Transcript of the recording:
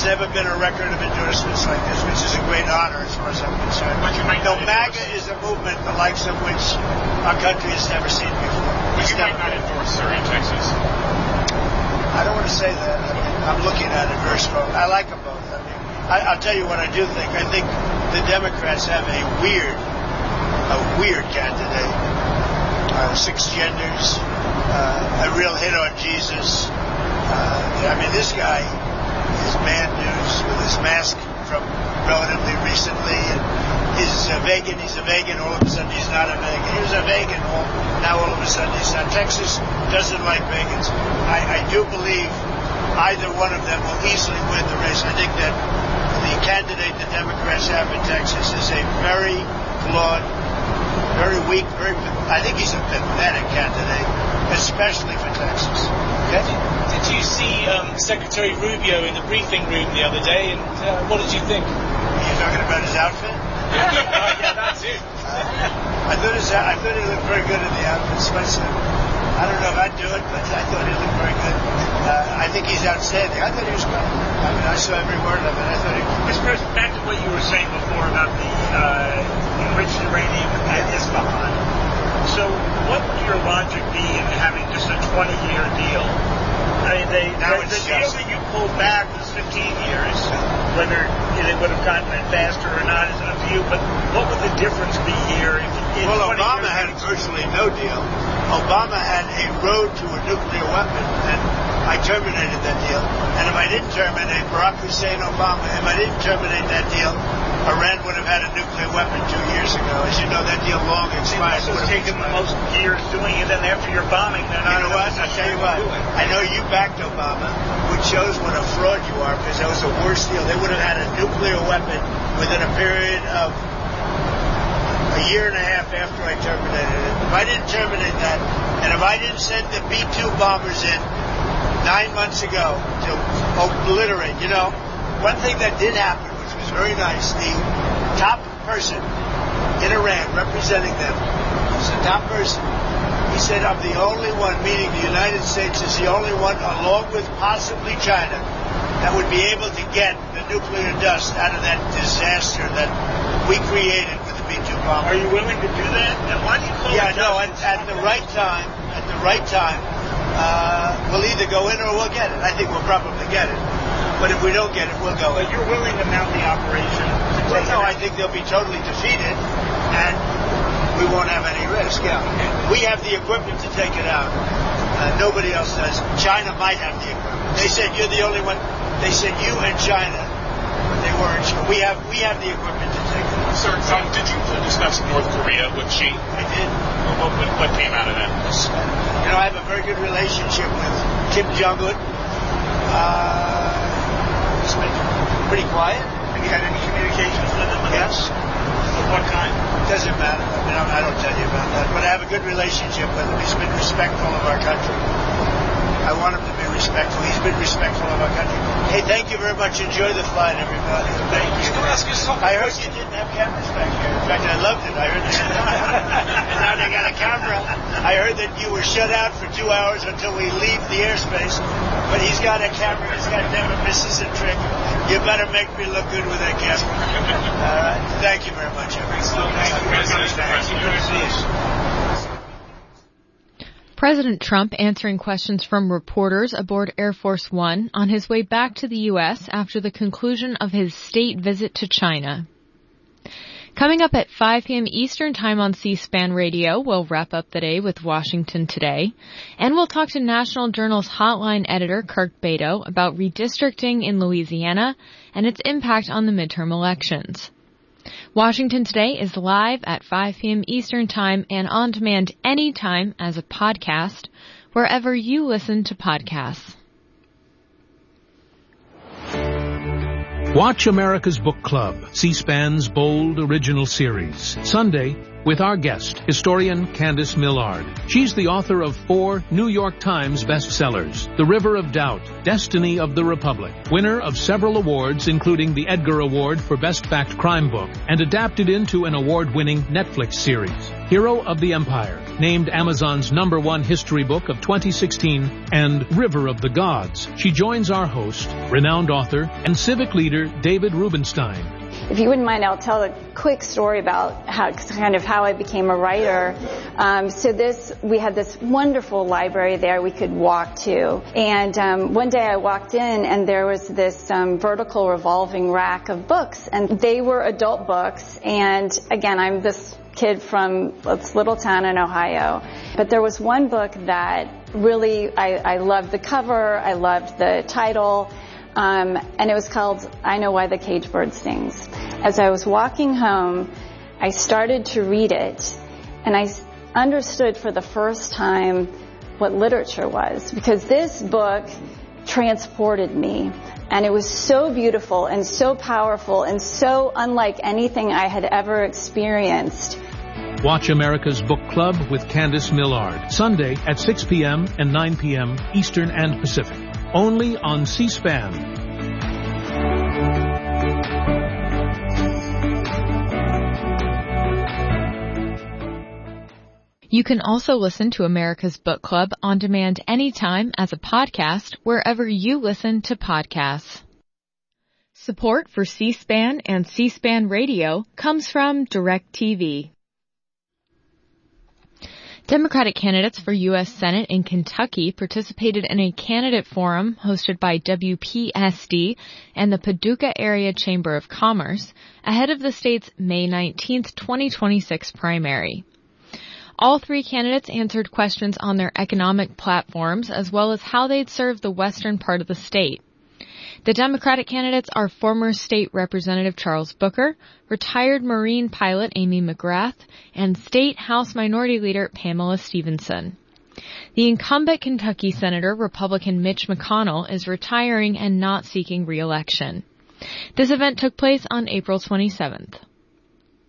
There's never been a record of endorsements like this, which is a great honor as far as I'm concerned. But you might not MAGA is a movement the likes of which our country has never seen before. But you might not endorse Surrey, Texas. I don't want to say that. I mean, I'm looking at it very strong. I like them both. I mean, I'll tell you what I do think. I think the Democrats have a weird candidate. 6 genders, a real hit on Jesus. I mean, this guy is Mad News with his mask from relatively recently, and he's a vegan, all of a sudden he's not a vegan. He was a vegan, now all of a sudden he's not. Texas doesn't like vegans. I do believe either one of them will easily win the race. I think that the candidate the Democrats have in Texas is a very flawed, very weak, I think he's a pathetic candidate, especially for Texas. Okay? Did you see Secretary Rubio in the briefing room the other day, and what did you think? Are you talking about his outfit? Yeah, that's it. I thought he looked very good in the outfit. I don't know if I'd do it, but I thought he looked very good. I think he's outstanding. I thought he was great. I mean, I saw every word of it. I thought he was Mr. President, back to what you were saying before about the enriched uranium at Isfahan. So what would your logic be in having just a 20-year deal? I mean, the deal that you pulled back was 15 years. Whether it would have gotten it faster or not is up to you, but what would the difference be here? Well, Obama had virtually no deal. Obama had a road to a nuclear weapon, and I terminated that deal. And if I didn't terminate Barack Hussein Obama, if I didn't terminate that deal, Iran would have had a nuclear weapon 2 years ago. As you know, that deal long expired. It was taking the most years doing it, and after your bombing, then you know what? I'll tell you what. I know you backed Obama, which shows what a fraud you are, because that was the worst deal. They would have had a nuclear weapon within a period of a year and a half after I terminated it. If I didn't terminate that, and if I didn't send the B-2 bombers in 9 months ago to obliterate, you know, one thing that did happen, which was very nice, the top person in Iran representing them was the top person. He said, I'm the only one, meaning the United States is the only one, along with possibly China, that would be able to get the nuclear dust out of that disaster that we created with the B-2 bomber. Are you willing to do that? And why do you call it? No, at the right time, we'll either go in or we'll get it. I think we'll probably get it. But if we don't get it, we'll go in. But you're willing to mount the operation? Well, no, I think they'll be totally defeated, and we won't have any risk. Yeah. We have the equipment to take it out. Nobody else does. China might have the equipment. They said you're the only one. They said you and China, but they weren't sure. We have the equipment to take it out. Sir, did you discuss North Korea with Xi? I did. What came out of that? You know, I have a very good relationship with Kim Jong-un. It's been pretty quiet. Have you had any communications with him? Yes. Of what kind? Doesn't matter. I mean, I don't tell you about that. But I have a good relationship with him. He's been respectful of our country. I want him to be respectful. He's been respectful of our country. Hey, thank you very much. Enjoy the flight, everybody. Thank you. I heard you didn't have cameras back here. In fact, I loved it. I heard that. And now they got a camera. I heard that you were shut out for 2 hours until we leave the airspace. But he's got a camera. He's got never misses a trick. You better make me look good with that camera. All right. Thank you very much, everybody. President Trump answering questions from reporters aboard Air Force One on his way back to the U.S. after the conclusion of his state visit to China. Coming up at 5 p.m. Eastern Time on C-SPAN Radio, we'll wrap up the day with Washington Today, and we'll talk to National Journal's Hotline editor Kirk Beto about redistricting in Louisiana and its impact on the midterm elections. Washington Today is live at 5 p.m. Eastern Time and on demand anytime as a podcast, wherever you listen to podcasts. Watch America's Book Club, C-SPAN's bold original series. Sunday, with our guest, historian Candace Millard. She's the author of 4 New York Times bestsellers, The River of Doubt, Destiny of the Republic, winner of several awards including the Edgar Award for Best Fact Crime Book, and adapted into an award-winning Netflix series, Hero of the Empire, named Amazon's #1 history book of 2016, and River of the Gods. She joins our host, renowned author and civic leader David Rubenstein. If you wouldn't mind, I'll tell a quick story about how I became a writer. We had this wonderful library there we could walk to. And one day I walked in and there was this vertical revolving rack of books. And they were adult books. And again, I'm this kid from this little town in Ohio. But there was one book that really, I loved the cover, I loved the title. And it was called I Know Why the Caged Bird Sings. As I was walking home, I started to read it, and I understood for the first time what literature was, because this book transported me, and it was so beautiful and so powerful and so unlike anything I had ever experienced. Watch America's Book Club with Candace Millard, Sunday at 6 p.m. and 9 p.m. Eastern and Pacific. Only on C-SPAN. You can also listen to America's Book Club on demand anytime as a podcast wherever you listen to podcasts. Support for C-SPAN and C-SPAN Radio comes from DirecTV. Democratic candidates for U.S. Senate in Kentucky participated in a candidate forum hosted by WPSD and the Paducah Area Chamber of Commerce ahead of the state's May 19, 2026 primary. All 3 candidates answered questions on their economic platforms as well as how they'd serve the western part of the state. The Democratic candidates are former State Representative Charles Booker, retired Marine pilot Amy McGrath, and State House Minority Leader Pamela Stevenson. The incumbent Kentucky Senator, Republican Mitch McConnell, is retiring and not seeking re-election. This event took place on April 27th.